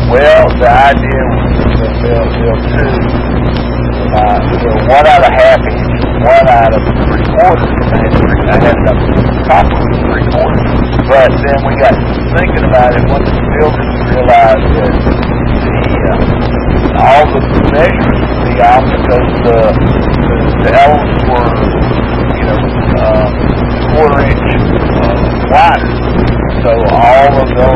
Well, the idea was to build two, one out of half inch, one out of 3/4. I had the top of 3/4. But then we got thinking about it once the builders realized that all the measurements would be off because the elements were, 1/4 inch wider. So all of the